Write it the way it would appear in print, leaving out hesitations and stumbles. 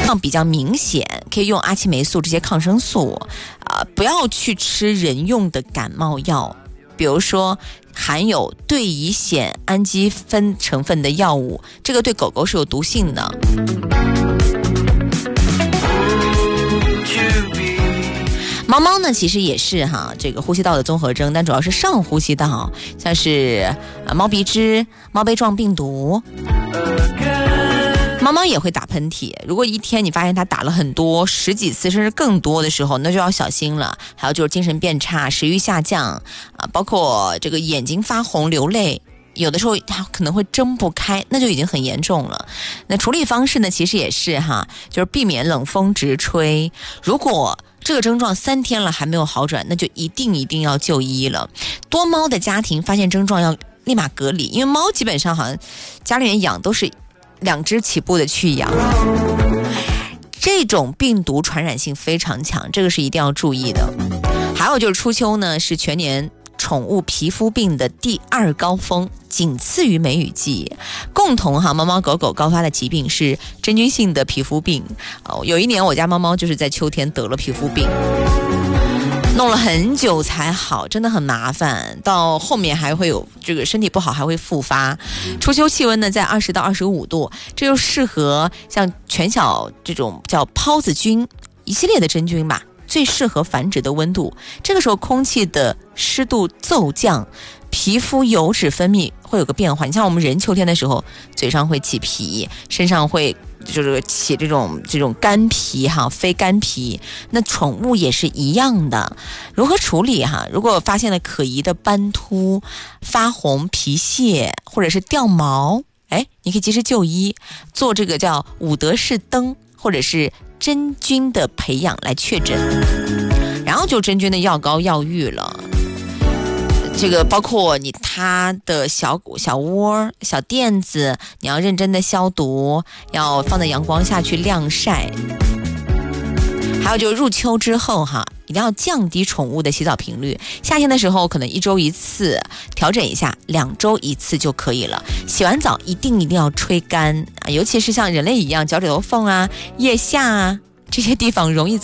比较明显，可以用阿奇霉素这些抗生素不要去吃人用的感冒药，比如说含有对乙酰氨基酚成分的药物，这个对狗狗是有毒性的。猫猫呢其实也是这个呼吸道的综合征，但主要是上呼吸道，像是猫鼻支、猫杯状病毒。猫猫也会打喷嚏，如果一天你发现它打了很多10几次甚至更多的时候，那就要小心了。还有就是精神变差、食欲下降包括这个眼睛发红流泪，有的时候它可能会睁不开，那就已经很严重了。那处理方式呢其实也是就是避免冷风直吹。如果这个症状3天了还没有好转，那就一定要就医了。多猫的家庭发现症状要立马隔离，因为猫基本上好像家里人养都是2只起步的去养，这种病毒传染性非常强，这个是一定要注意的。还有就是初秋呢是全年宠物皮肤病的第2高峰，仅次于梅雨季。共同猫猫狗狗高发的疾病是真菌性的皮肤病。有一年我家猫猫就是在秋天得了皮肤病，弄了很久才好，真的很麻烦，到后面还会有这个身体不好还会复发。初秋气温呢在20到25度，这就适合像犬小这种叫孢子菌一系列的真菌吧，最适合繁殖的温度。这个时候空气的湿度骤降，皮肤油脂分泌会有个变化。你像我们人秋天的时候嘴上会起皮，身上会就是起这种干皮非干皮，那宠物也是一样的。如何处理如果发现了可疑的斑秃、发红、皮屑或者是掉毛，你可以及时就医，做这个叫伍德氏灯或者是真菌的培养来确诊。然后就真菌的药膏药浴了，这个包括它的小窝、小垫子，你要认真的消毒，要放在阳光下去晾晒。还有就是入秋之后一定要降低宠物的洗澡频率，夏天的时候可能1周1次，调整一下2周1次就可以了。洗完澡一定要吹干尤其是像人类一样脚趾头缝腋下这些地方容易